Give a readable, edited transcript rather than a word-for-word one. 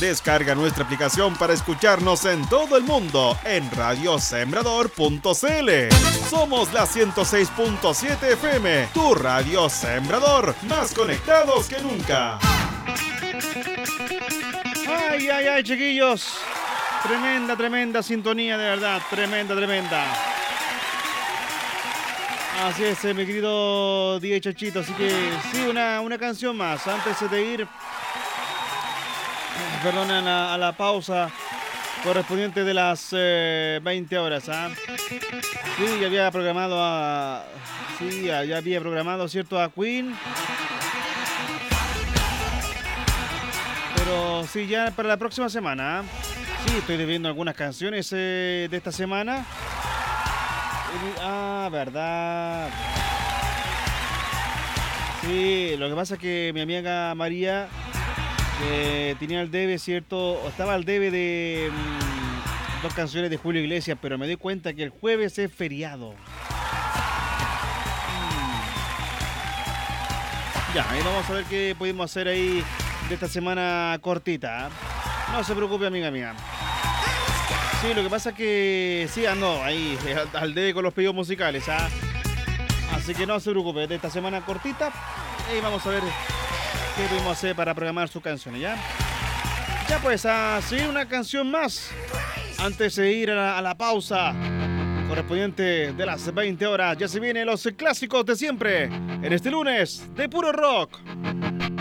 Descarga nuestra aplicación para escucharnos en todo el mundo en radiosembrador.cl. Somos la 106.7 FM, tu radio Sembrador, más conectados que nunca. Ay, ay, ay, chiquillos. Tremenda sintonía, de verdad. Tremenda. Así es, mi querido DJ Chachito. Así que sí, una canción más. Antes de ir, perdón, a la pausa correspondiente de las 20 horas. Sí, ya había programado ¿cierto? A Queen. Pero sí, ya para la próxima semana. Sí, estoy debiendo algunas canciones de esta semana. Verdad. Sí, lo que pasa es que mi amiga María tenía el debe, ¿cierto? Estaba al debe de dos canciones de Julio Iglesias, pero me di cuenta que el jueves es feriado. Ya, ahí vamos a ver qué pudimos hacer ahí de esta semana cortita. No se preocupe, amiga mía. Sí, lo que pasa es que sí ando ahí al debe con los pedidos musicales. Así que no se preocupe, de esta semana cortita. Y vamos a ver qué pudimos hacer para programar sus canciones, ¿ya? Ya pues, sí, una canción más. Antes de ir a la pausa correspondiente de las 20 horas. Ya se vienen los clásicos de siempre en este lunes de Puro Rock.